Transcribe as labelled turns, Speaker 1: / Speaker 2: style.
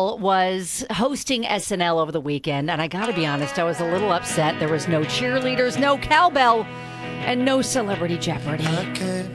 Speaker 1: Idol was hosting SNL over the weekend, and I got to be honest, I was a little upset. There was no cheerleaders, no cowbell, and no Celebrity Jeopardy.